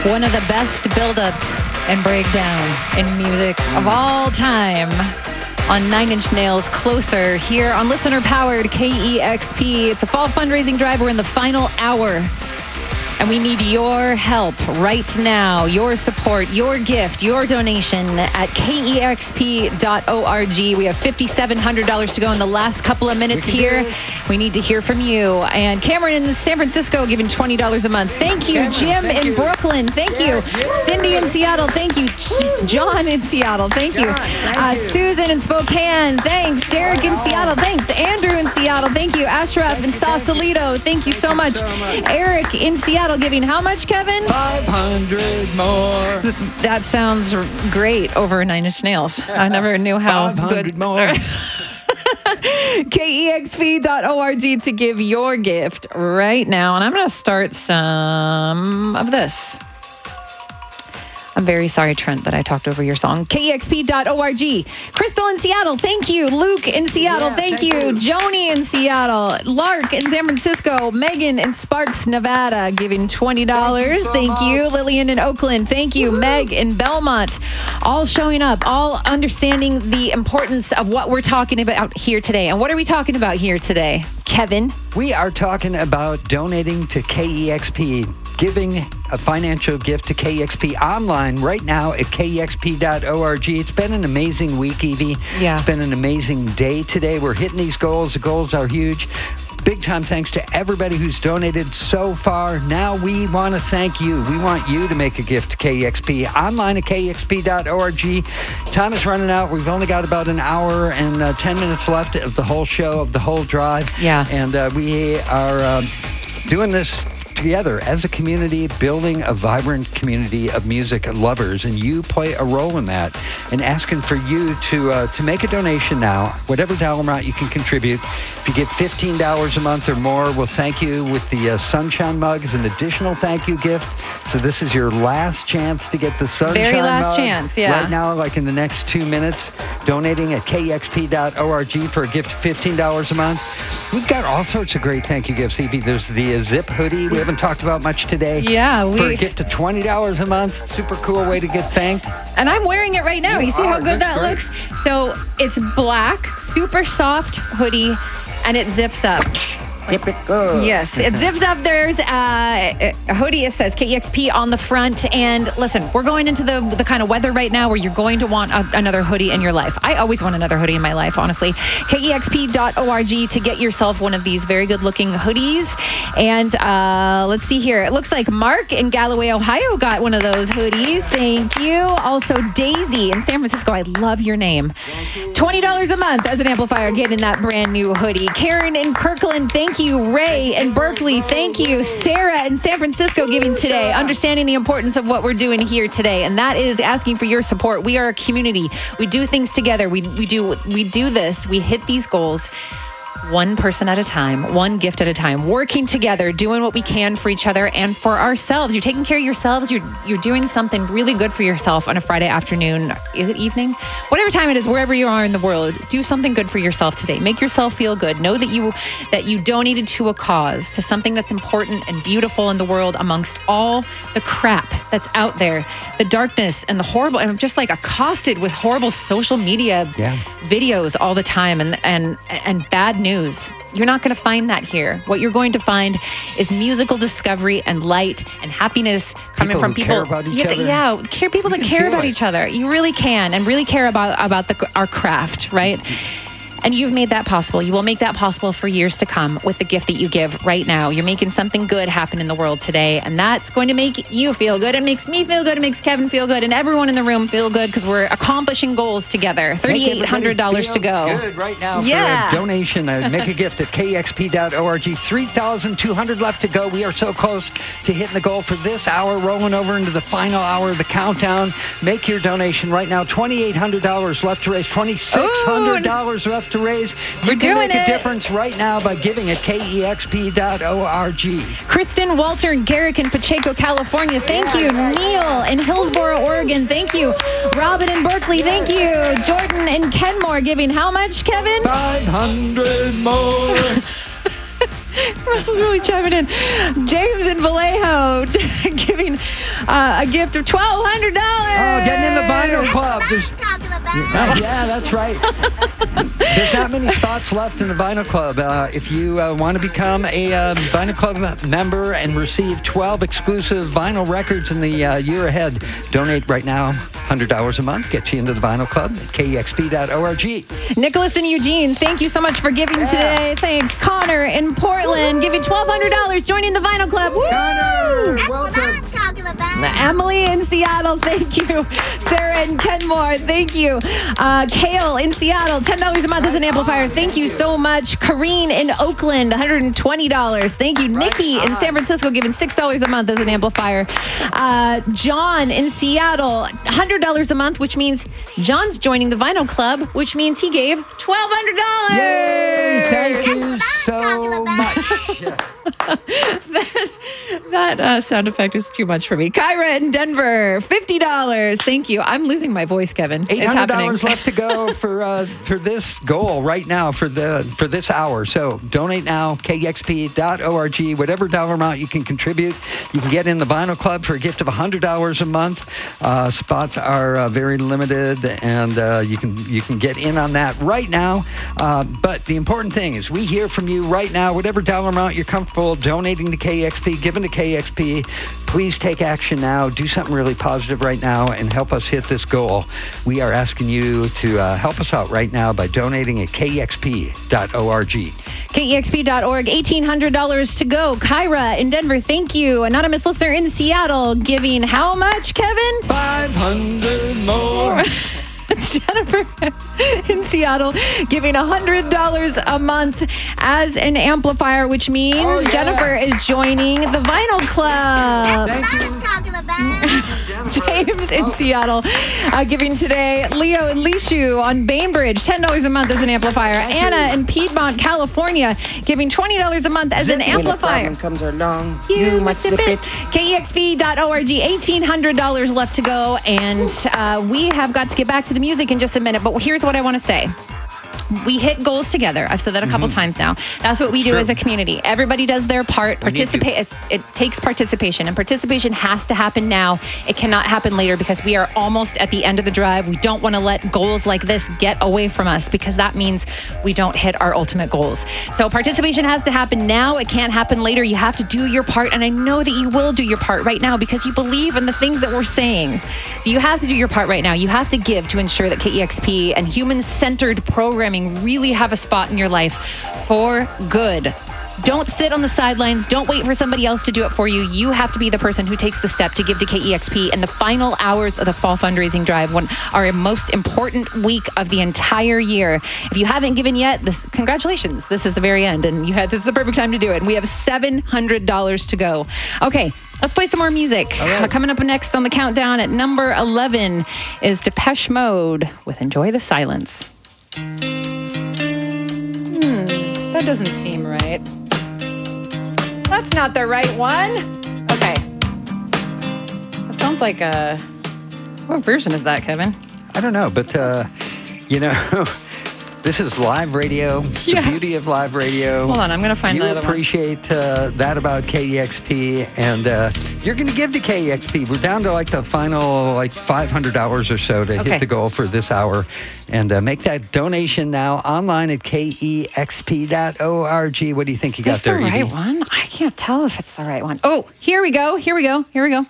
One of the best build-up and breakdown in music of all time on Nine Inch Nails' Closer here on listener-powered KEXP. It's a fall fundraising drive. We're in the final hour. And we need your help right now, your support, your gift, your donation at KEXP.org. We have $5,700 to go in the last couple of minutes here. We need to hear from you. And Cameron in San Francisco giving $20 a month. Thank you. Jim in Brooklyn. Thank you. Cindy in Seattle. Thank you. John in Seattle. Thank you. Susan in Spokane. Thanks. Derek in Seattle. Thanks. Andrew in Seattle. Thank you. Ashraf in Sausalito. Thank you so much. Eric in Seattle giving how much, Kevin? 500 more. That sounds great over Nine Inch Nails. I never knew how 500 good. more. KEXP.org to give your gift right now. And I'm going to start some of this. I'm very sorry, Trent, that I talked over your song. KEXP.org. Crystal in Seattle, thank you. Luke in Seattle, thank you. Joni in Seattle. Lark in San Francisco. Megan in Sparks, Nevada, giving $20. Thank you. Lillian in Oakland, thank you. Meg in Belmont, all showing up, all understanding the importance of what we're talking about here today. And what are we talking about here today, Kevin? We are talking about donating to KEXP, giving a financial gift to KEXP online right now at KEXP.org. It's been an amazing week, Evie. Yeah. It's been an amazing day today. We're hitting these goals. The goals are huge. Big time thanks to everybody who's donated so far. Now we want to thank you. We want you to make a gift to KEXP online at KEXP.org. Time is running out. We've only got about an hour and 10 minutes left of the whole show, of the whole drive. Yeah. And we are doing this together as a community, building a vibrant community of music lovers, and you play a role in that. And asking for you to make a donation now, whatever dollar amount you can contribute. If you get $15 a month or more, we'll thank you with the Sunshine Mug as an additional thank you gift. So this is your last chance to get the Sunshine Very last Mug. chance, yeah. Right now, like in the next 2 minutes, donating at KEXP.org for a gift of $15 a month. We've got all sorts of great thank you gifts, Evie. There's the Zip hoodie we haven't talked about much today. Yeah, for a gift of $20 a month. Super cool way to get thanked. And I'm wearing it right now. You see how good that looks? So it's black, super soft hoodie, and it zips up. Typical. Yes, it zips up. There's a hoodie. It says KEXP on the front. And listen, we're going into the kind of weather right now where you're going to want another hoodie in your life. I always want another hoodie in my life, honestly. KEXP.org to get yourself one of these very good-looking hoodies. And let's see here. It looks like Mark in Galloway, Ohio got one of those hoodies. Thank you. Also, Daisy in San Francisco. I love your name. $20 a month as an amplifier getting that brand new hoodie. Karen in Kirkland, thank you. Ray in Berkeley, thank you. Sarah in San Francisco giving today, understanding the importance of what we're doing here today, and that is asking for your support. We are a community. We do things together. We do this. We hit these goals one person at a time, one gift at a time, working together, doing what we can for each other and for ourselves. You're taking care of yourselves. You're doing something really good for yourself on a Friday afternoon. Is it evening? Whatever time it is, wherever you are in the world, do something good for yourself today. Make yourself feel good. Know that you donated to a cause, to something that's important and beautiful in the world amongst all the crap that's out there, the darkness and the horrible. And I'm just like accosted with horrible social media videos all the time and bad news. You're not going to find that here. What you're going to find is musical discovery and light and happiness coming from people care about each other. Yeah, people that care about each other. You really can, and really care about our craft, right? And you've made that possible. You will make that possible for years to come with the gift that you give right now. You're making something good happen in the world today, and that's going to make you feel good. It makes me feel good. It makes Kevin feel good, and everyone in the room feel good because we're accomplishing goals together. $3,800 to go. Good right now for a donation. Make a gift at KEXP.org. 3,200 left to go. We are so close to hitting the goal for this hour, rolling over into the final hour of the countdown. Make your donation right now. $2,800 left to raise. $2,600 left to raise. You can make a difference right now by giving at KEXP.org. Kristen, Walter, and Garrick in Pacheco, California, thank you. Neil in Hillsboro, Oregon, thank you. Robin in Berkeley, thank you. Jordan in Kenmore giving how much, Kevin? 500 more. Russell's really chiming in. James in Vallejo giving a gift of $1,200. Oh, getting in the Vinyl Club. Yeah, that's right. There's not many spots left in the Vinyl Club. If you want to become a Vinyl Club member and receive 12 exclusive vinyl records in the year ahead, donate right now. $100 a month gets you into the Vinyl Club at KEXP.org. Nicholas and Eugene, thank you so much for giving today. Thanks. Connor in Portland, giving $1,200, joining the Vinyl Club. Woo! Connor, welcome. Emily in Seattle, thank you. Sarah in Kenmore, thank you. Kale in Seattle, $10 a month as an amplifier. Thank you so much. Kareen in Oakland, $120. Thank you. Nikki in San Francisco, giving $6 a month as an amplifier. John in Seattle, $100 a month, which means John's joining the Vinyl Club, which means he gave $1,200. Yay! Thank you so much. That sound effect is too much for me. Kyra in Denver, $50. Thank you. I'm losing my voice, Kevin. It's happening. $800 left to go for this goal right now for this hour. So donate now, KEXP.org. Whatever dollar amount you can contribute, you can get in the Vinyl Club for a gift of $100 a month. Spots are very limited, and you can get in on that right now. But the important thing is we hear from you right now. Whatever dollar amount you're comfortable donating to KEXP, giving to KEXP, please take action now. Do something really positive right now and help us hit this goal. We are asking you to help us out right now by donating at KEXP.org. KEXP.org, $1,800 to go. Kyra in Denver, thank you. Anonymous listener in Seattle, giving how much, Kevin? 500 more. Jennifer in Seattle giving $100 a month as an amplifier, which means Jennifer is joining the Vinyl Club. Thank you. James in Seattle giving today. Leo in Lishu on Bainbridge, $10 a month as an amplifier. Anna in Piedmont, California, giving $20 a month as an amplifier. When a problem comes along, You must zip it. KEXP.org, $1,800 left to go. And we have got to get back to the music in just a minute. But here's what I want to say. We hit goals together. I've said that a couple times now. That's what we do as a community. Everybody does their part. Participate. It takes participation, and participation has to happen now. It cannot happen later because we are almost at the end of the drive. We don't want to let goals like this get away from us because that means we don't hit our ultimate goals. So participation has to happen now. It can't happen later. You have to do your part, and I know that you will do your part right now because you believe in the things that we're saying. So you have to do your part right now. You have to give to ensure that KEXP and human-centered programming really have a spot in your life for good. Don't sit on the sidelines. Don't wait for somebody else to do it for you. You have to be the person who takes the step to give to KEXP in the final hours of the fall fundraising drive, our most important week of the entire year. If you haven't given yet, congratulations. This is the very end, and this is the perfect time to do it. And we have $700 to go. Okay, let's play some more music. Right. Coming up next on the countdown at number 11 is Depeche Mode with Enjoy the Silence. That doesn't seem right. That's not the right one. Okay. That sounds like what version is that, Kevin? I don't know, but this is live radio. The beauty of live radio. Hold on, I'm going to find the other one. You appreciate that about KEXP, and you're going to give to KEXP. We're down to like the final $500 or so to hit the goal for this hour. And make that donation now online at KEXP.org. What do you think you got there, Is this the Evie? right one? I can't tell if it's the right one. Oh, here we go. What? Here we go. There it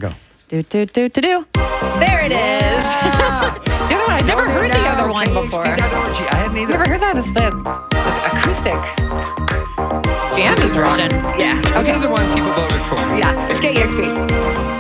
is. The other one, I've never heard the other one before. I hadn't either. Never heard that as the acoustic jazzy version. Yeah. This is the one people voted for. Yeah, it's KEXP.